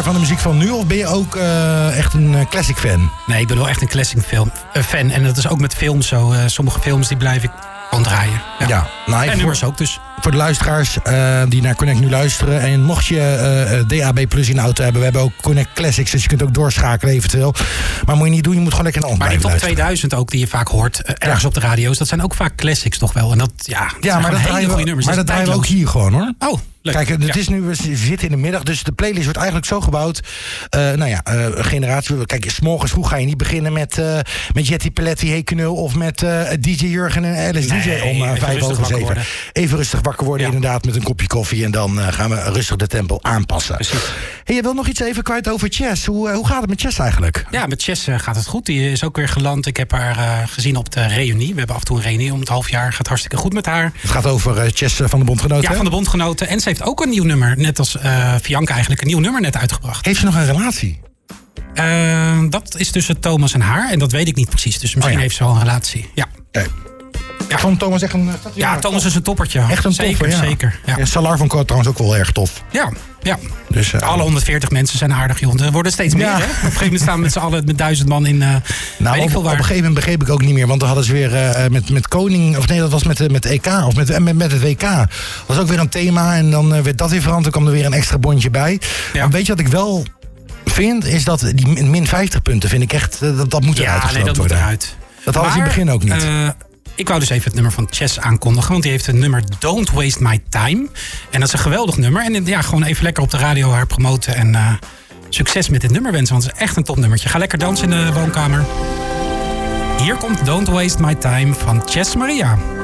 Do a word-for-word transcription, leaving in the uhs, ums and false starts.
van de muziek van nu? Of ben je ook uh, echt een uh, classic fan? Nee, ik ben wel echt een classic film, uh, fan. En dat is ook met films zo. Uh, sommige films die blijf ik gewoon draaien. Ja, ja nou, en voor, nummers ook dus. Voor de luisteraars uh, die naar Connect nu luisteren. En mocht je uh, D A B Plus in de auto hebben. We hebben ook Connect Classics. Dus je kunt ook doorschakelen eventueel. Maar moet je niet doen. Je moet gewoon lekker naar ons blijven luisteren. Maar die top tweeduizend ook die je vaak hoort. Uh, ergens ja. op de radio's. Dat zijn ook vaak classics toch wel. En dat, ja, dat ja maar dat draaien we, nummers. maar dat draaien we ook hier gewoon hoor. Oh. Leuk. Kijk, het ja. is nu, we zitten in de middag, dus de playlist wordt eigenlijk zo gebouwd. Uh, nou ja, uh, generatie. Kijk, 's morgens vroeg ga je niet beginnen met, uh, met Jetty Paletti, Hey Knul of met uh, D J Jurgen en Alice nee, D J om uh, vijf over zeven. Even rustig wakker worden, ja. inderdaad, met een kopje koffie. En dan uh, gaan we rustig de tempo aanpassen. Hey, je wil nog iets even kwijt over Chess. Hoe, uh, hoe gaat het met Chess eigenlijk? Ja, met Chess uh, gaat het goed. Die is ook weer geland. Ik heb haar uh, gezien op de reunie. We hebben af en toe een reunie om het half jaar. Gaat hartstikke goed met haar. Het gaat over uh, Chess van de Bondgenoten. Ja, van de Bondgenoten. En ze heeft ook een nieuw nummer. Net als uh, Bianca eigenlijk een nieuw nummer net uitgebracht. Heeft ze nog een relatie? Uh, dat is tussen Thomas en haar. En dat weet ik niet precies. Dus misschien oh ja. heeft ze wel een relatie. Ja. Okay. Ik vond Thomas echt een... Ja, ja Thomas is een toppertje. Echt een zeker, topper, ja. Zeker, ja. Ja, Salar van Koot trouwens ook wel erg tof. Ja, ja. Dus, uh, alle honderdveertig mensen zijn aardig, joh. Er worden steeds meer, ja. hè? Op een gegeven moment staan we met z'n allen met duizend man in... Uh, nou, weet ik op, veel waar. op een gegeven moment begreep ik ook niet meer. Want dan hadden ze weer uh, met, met Koning... Of nee, dat was met, met E K. Of met, met, met het W K. Dat was ook weer een thema. En dan uh, werd dat weer veranderd. Dan kwam er weer een extra bondje bij. Ja. Maar weet je wat ik wel vind? Is dat die min vijftig punten vind ik echt... Uh, dat, dat moet eruit ja, nee, dat worden. Moet eruit. Dat hadden ze in het begin ook niet. Uh, Ik wou dus even het nummer van Chess aankondigen. Want die heeft een nummer Don't Waste My Time. En dat is een geweldig nummer. En ja, gewoon even lekker op de radio haar promoten. En uh, succes met dit nummer wensen. Want het is echt een topnummertje. Ga lekker dansen in de woonkamer. Hier komt Don't Waste My Time van Chess Maria.